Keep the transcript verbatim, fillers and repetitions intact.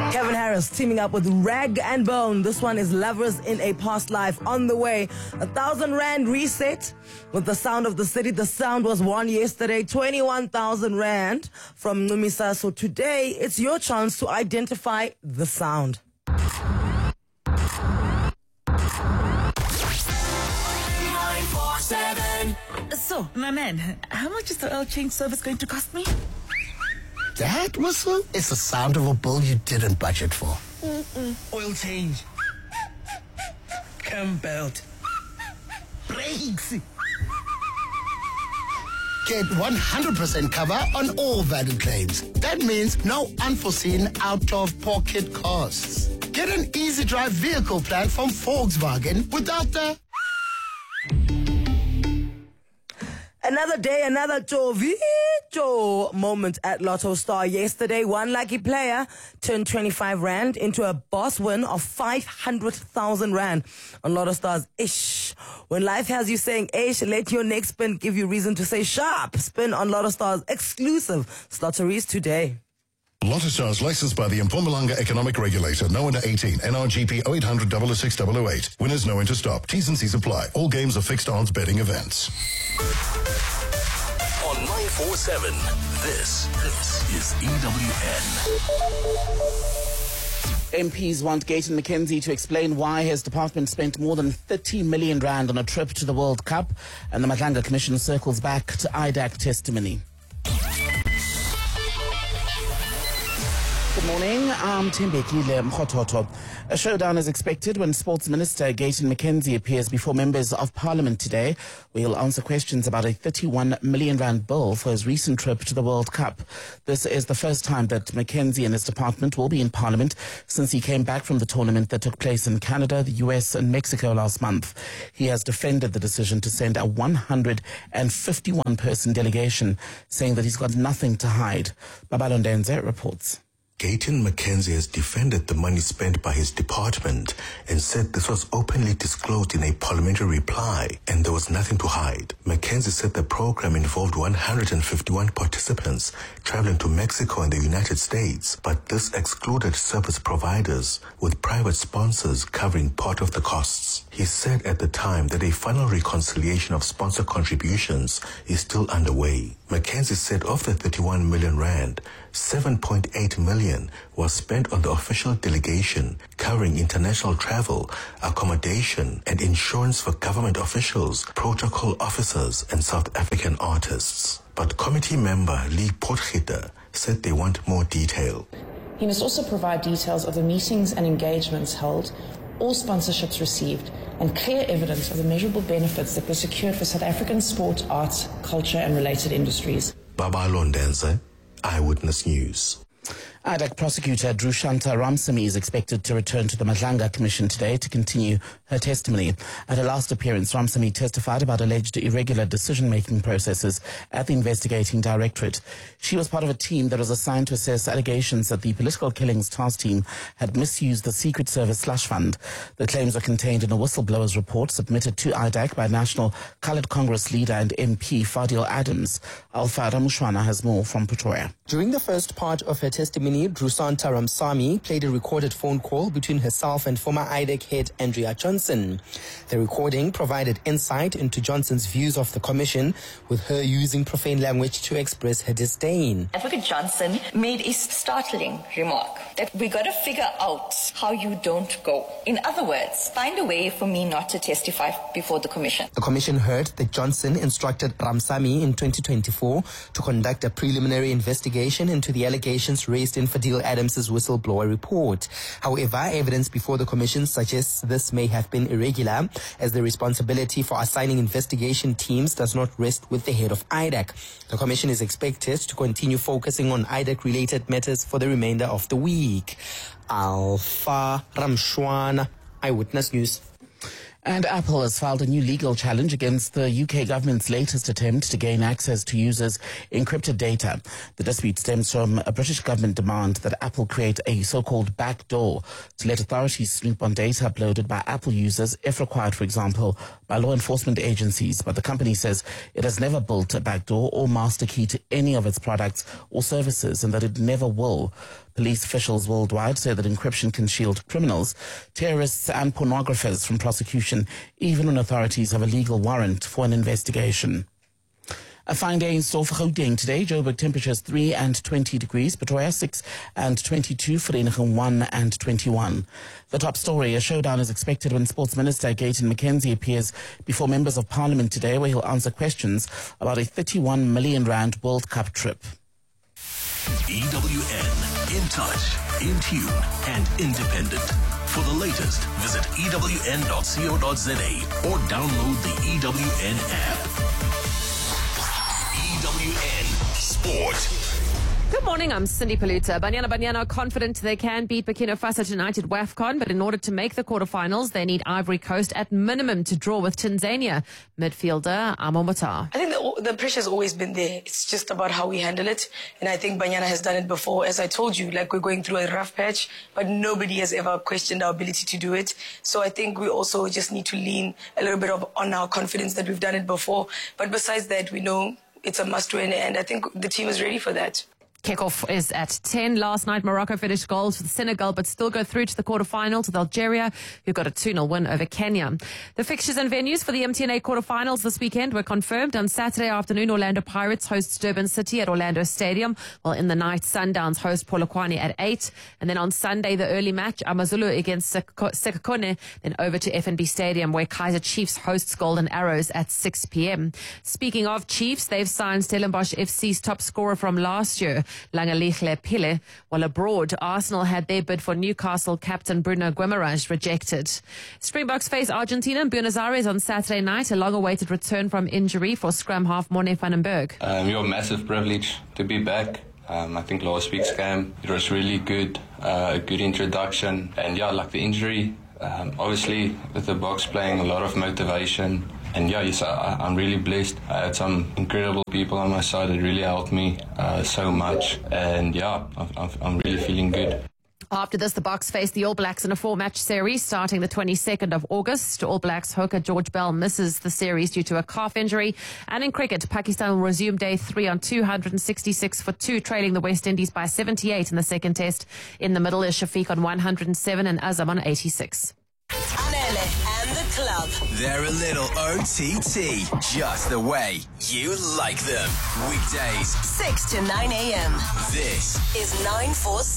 Kevin Harris teaming up with Rag and Bone. This one is Lovers in a Past Life on the way. A thousand rand reset with the sound of the city. The sound was won yesterday. twenty-one thousand rand from Numisa. So today it's your chance to identify the sound. So, my man, how much is the oil change service going to cost me? That whistle is the sound of a bill you didn't budget for. Mm-mm. Oil change. Cam belt. Brakes. Get one hundred percent cover on all valid claims. That means no unforeseen out-of-pocket costs. Get an easy drive vehicle plan from Volkswagen without the... Another day, another Jovito moment at Lotto Star. Yesterday, one lucky player turned twenty-five rand into a boss win of five hundred thousand rand on Lotto Star's Ish. When life has you saying Ish, let your next spin give you reason to say sharp. Spin on Lotto Star's exclusive Slotteries today. Lotto Stars licensed by the Mpumalanga Economic Regulator. No under eighteen. N R G P oh eight hundred, oh oh six, oh oh eight. Winners know when to stop. T's and C's apply. All games are fixed odds betting events. On nine four seven, this, this is E W N. M Ps want Gayton McKenzie to explain why his department spent more than thirty million rand on a trip to the World Cup, and the Madlanga Commission circles back to I D A C testimony. Good morning, I'm Tembekile Mkhototo. A showdown is expected when Sports Minister Gayton McKenzie appears before members of Parliament today, where he'll answer questions about a thirty-one million rand bill for his recent trip to the World Cup. This is the first time that McKenzie and his department will be in Parliament since he came back from the tournament that took place in Canada, the U S and Mexico last month. He has defended the decision to send a one hundred fifty-one person delegation, saying that he's got nothing to hide. Babalo Ndenze reports. Gayton McKenzie has defended the money spent by his department and said this was openly disclosed in a parliamentary reply and there was nothing to hide. McKenzie said the program involved one hundred fifty-one participants traveling to Mexico and the United States, but this excluded service providers with private sponsors covering part of the costs. He said at the time that a final reconciliation of sponsor contributions is still underway. McKenzie said of the thirty-one million rand, seven point eight million was spent on the official delegation, covering international travel, accommodation, and insurance for government officials, protocol officers, and South African artists. But committee member Lee Potgieter said they want more detail. He must also provide details of the meetings and engagements held, all sponsorships received, and clear evidence of the measurable benefits that were secured for South African sport, arts, culture, and related industries. Babalo Ndenze, Eyewitness News. I D A C prosecutor Drushanta Ramsamy is expected to return to the Madlanga Commission today to continue her testimony. At her last appearance, Ramsamy testified about alleged irregular decision-making processes at the investigating directorate. She was part of a team that was assigned to assess allegations that the Political Killings Task Team had misused the Secret Service slush fund. The claims are contained in a whistleblower's report submitted to I D A C by National Coloured Congress leader and M P Fadil Adams. Alfa Ramushwana has more from Pretoria. During the first part of her testimony, Drushanta Ramsamy played a recorded phone call between herself and former I D A C head Andrea Johnson. The recording provided insight into Johnson's views of the commission, with her using profane language to express her disdain. Advocate Johnson made a startling remark that we got to figure out how you don't go. In other words, find a way for me not to testify before the commission. The commission heard that Johnson instructed Ramsamy in twenty twenty-four to conduct a preliminary investigation into the allegations raised in Fadil Adams' whistleblower report. However, evidence before the commission suggests this may have been irregular, as the responsibility for assigning investigation teams does not rest with the head of I D A C. The commission is expected to continue focusing on I D A C-related matters for the remainder of the week. Alfa Ramshwana, Eyewitness News. And Apple has filed a new legal challenge against the U K government's latest attempt to gain access to users' encrypted data. The dispute stems from a British government demand that Apple create a so-called backdoor to let authorities snoop on data uploaded by Apple users, if required, for example, by law enforcement agencies. But the company says it has never built a backdoor or master key to any of its products or services, and that it never will. Police officials worldwide say that encryption can shield criminals, terrorists and pornographers from prosecution, even when authorities have a legal warrant for an investigation. A fine day in store for Gauteng today. Joburg temperatures three and twenty degrees. Pretoria six and twenty-two. Vereeniging one and twenty-one. The top story, a showdown is expected when Sports Minister Gayton McKenzie appears before members of Parliament today, where he'll answer questions about a thirty-one million rand World Cup trip. E W N, in touch, in tune and independent. For the latest, visit E W N dot co dot za or download the E W N app. E W N Sport. Good morning, I'm Cindy Paluta. Banyana Banyana are confident they can beat Burkina Faso tonight at WAFCON, but in order to make the quarterfinals, they need Ivory Coast at minimum to draw with Tanzania. Midfielder Amo Motar. I think the, the pressure's always been there. It's just about how we handle it. And I think Banyana has done it before. As I told you, like we're going through a rough patch, but nobody has ever questioned our ability to do it. So I think we also just need to lean a little bit of, on our confidence that we've done it before. But besides that, we know it's a must-win, and I think the team is ready for that. Kickoff is at ten. Last night, Morocco finished goals with Senegal, but still go through to the quarterfinals with Algeria, who got a two nil win over Kenya. The fixtures and venues for the M T N A quarterfinals this weekend were confirmed. On Saturday afternoon, Orlando Pirates host Durban City at Orlando Stadium, while in the night, Sundowns host Polokwane at eight. And then on Sunday, the early match, Amazulu against Sekhukhune, then over to F N B Stadium, where Kaizer Chiefs hosts Golden Arrows at six p.m. Speaking of Chiefs, they've signed Stellenbosch F C's top scorer from last year, Langalihle Pile, while abroad, Arsenal had their bid for Newcastle captain Bruno Guimaraes rejected. Springboks face Argentina in Buenos Aires on Saturday night, a long-awaited return from injury for scrum half Morne van den Berg. Um, you're a massive privilege to be back. Um, I think last week's game, it was really good, uh, a good introduction. And yeah, like the injury, um, obviously with the box playing, a lot of motivation. And yeah, yes, I, I'm really blessed. I had some incredible people on my side that really helped me uh, so much. And yeah, I'm, I'm really feeling good. After this, the Boks face the All Blacks in a four-match series starting the twenty-second of August. All Blacks hooker George Bell misses the series due to a calf injury. And in cricket, Pakistan will resume day three on two hundred sixty-six for two, trailing the West Indies by seventy-eight in the second test. In the middle is Shafiq on one hundred seven and Azam on eighty-six. Anele and the club. They're a little O T T, just the way you like them. Weekdays, six to nine a.m. This is nine four six.